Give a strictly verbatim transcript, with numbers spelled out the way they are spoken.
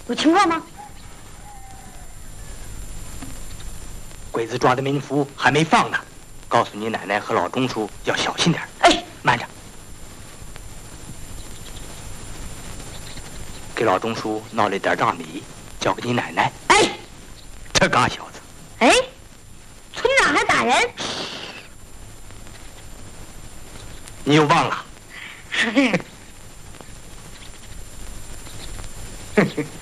有情况吗？ 鬼子抓的民夫还没放呢，告诉你奶奶和老钟叔要小心点。 哎， 慢着，给老钟叔闹了点大米，交给你奶奶。 哎， 这嘎小子， 哎，村长还打人？ 你又忘了？嘿嘿。